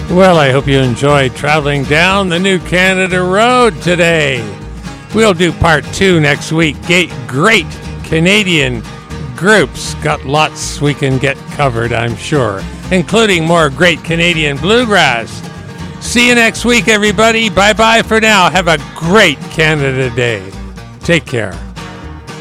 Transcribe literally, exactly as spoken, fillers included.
Well, I hope you enjoyed traveling down the New Canada Road today. We'll do part two next week. Great Canadian groups. Got lots we can get covered, I'm sure, including more great Canadian bluegrass. See you next week, everybody. Bye-bye for now. Have a great Canada Day. Take care.